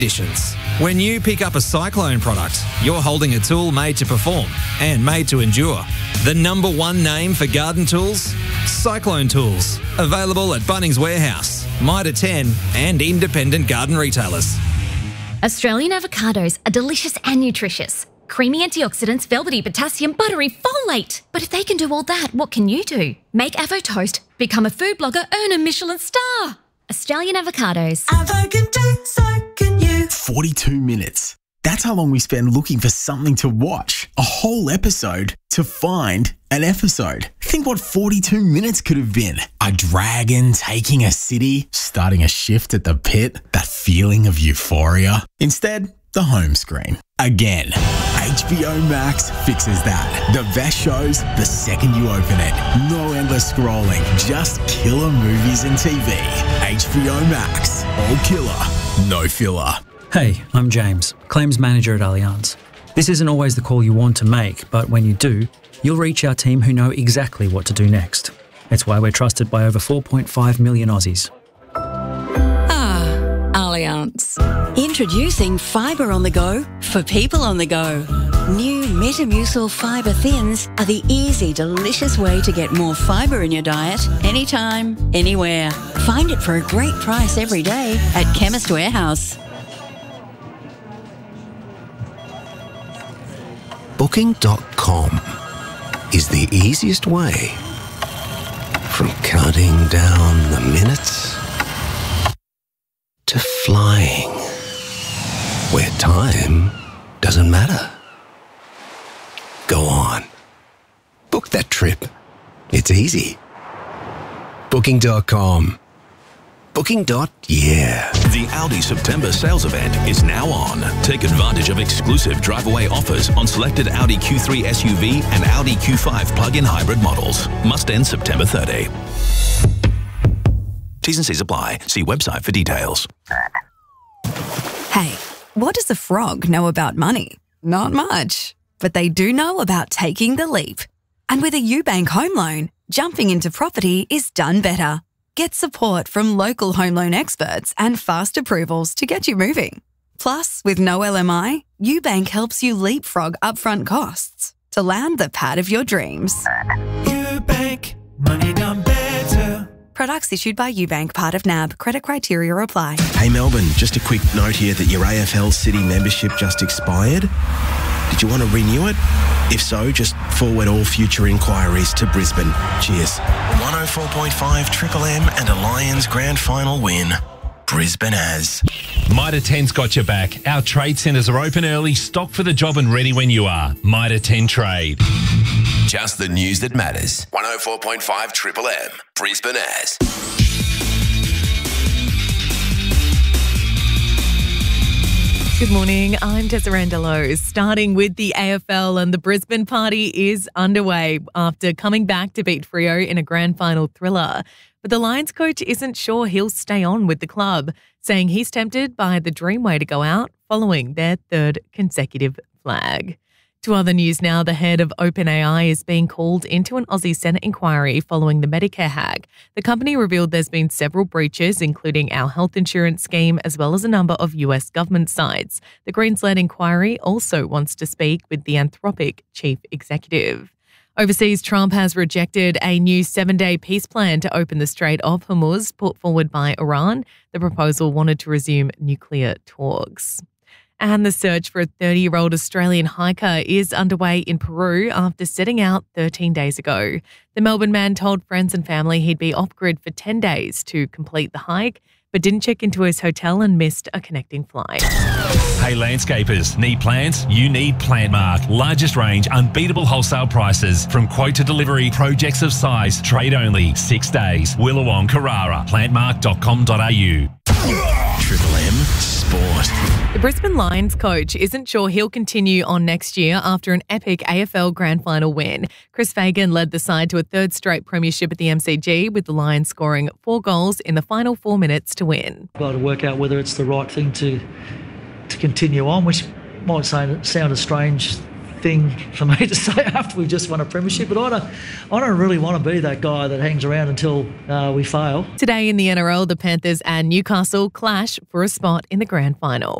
conditions. When you pick up a Cyclone product, you're holding a tool made to perform and made to endure. The number one name for garden tools? Cyclone Tools. Available at Bunnings Warehouse, Mitre 10 and independent garden retailers. Australian avocados are delicious and nutritious. Creamy antioxidants, velvety potassium, buttery folate. But if they can do all that, what can you do? Make Avo Toast, become a food blogger, earn a Michelin star. Australian avocados. Avo can do, so can you. 42 minutes. That's how long we spend looking for something to watch. A whole episode to find an episode. Think what 42 minutes could have been. A dragon taking a city, starting a shift at the pit, that feeling of euphoria. Instead, the home screen. Again, HBO Max fixes that. The best shows the second you open it. No endless scrolling, just killer movies and TV. HBO Max. All killer, no filler. Hey, I'm James, Claims Manager at Allianz. This isn't always the call you want to make, but when you do, you'll reach our team who know exactly what to do next. It's why we're trusted by over 4.5 million Aussies. Allianz. Introducing Fibre on the Go for people on the go. New Metamucil Fibre Thins are the easy, delicious way to get more fibre in your diet anytime, anywhere. Find it for a great price every day at Chemist Warehouse. Booking.com is the easiest way from counting down the minutes to flying where time doesn't matter. Go on. Book that trip. It's easy. Booking.com. Booking.yeah. The Audi September sales event is now on. Take advantage of exclusive drive-away offers on selected Audi Q3 SUV and Audi Q5 plug-in hybrid models. Must end September 30. T's and C's apply. See website for details. Hey, what does a frog know about money? Not much. But they do know about taking the leap. And with a UBank home loan, jumping into property is done better. Get support from local home loan experts and fast approvals to get you moving. Plus, with no LMI, UBank helps you leapfrog upfront costs to land the pad of your dreams. UBank, money done better. Products issued by UBank, part of NAB. Credit criteria apply. Hey Melbourne, just a quick note here that your AFL City membership just expired. Did you want to renew it? If so, just forward all future inquiries to Brisbane. Cheers. 104.5 Triple M and a Lions grand final win. Brisbane has. Mitre 10's got your back. Our trade centres are open early, stocked for the job and ready when you are. Mitre 10 Trade. Just the news that matters. 104.5 Triple M. Brisbane has. Good morning, I'm Tessa Randallo. Starting with the AFL, and the Brisbane party is underway after coming back to beat Freo in a grand final thriller. But the Lions coach isn't sure he'll stay on with the club, saying he's tempted by the dream way to go out following their third consecutive flag. To other news now, the head of OpenAI is being called into an Aussie Senate inquiry following the Medicare hack. The company revealed there's been several breaches, including our health insurance scheme, as well as a number of US government sites. The Greens-led inquiry also wants to speak with the Anthropic chief executive. Overseas, Trump has rejected a new 7-day peace plan to open the Strait of Hormuz put forward by Iran. The proposal wanted to resume nuclear talks. And the search for a 30-year-old Australian hiker is underway in Peru after setting out 13 days ago. The Melbourne man told friends and family he'd be off-grid for 10 days to complete the hike, but didn't check into his hotel and missed a connecting flight. Hey landscapers, need plants? You need Plantmark. Largest range, unbeatable wholesale prices. From quote to delivery, projects of size, trade only, 6 days. Willawong, Carrara, plantmark.com.au. Triple M Sport. The Brisbane Lions coach isn't sure he'll continue on next year after an epic AFL grand final win. Chris Fagan led the side to a third straight premiership at the MCG, with the Lions scoring 4 goals in the final 4 minutes to win. Got to work out whether it's the right thing to continue on, which might sound a strange thing for me to say after we just won a premiership, but I don't really want to be that guy that hangs around until we fail. Today in the NRL, the Panthers and Newcastle clash for a spot in the grand final.